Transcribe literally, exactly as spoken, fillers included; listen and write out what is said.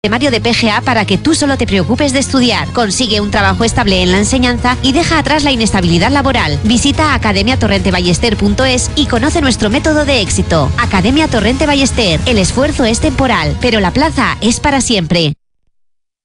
Temario de P G A para que tú solo te preocupes de estudiar. Consigue un trabajo estable en la enseñanza y deja atrás la inestabilidad laboral. Visita academia torrente ballester punto es y conoce nuestro método de éxito. Academia Torrente Ballester. El esfuerzo es temporal, pero la plaza es para siempre.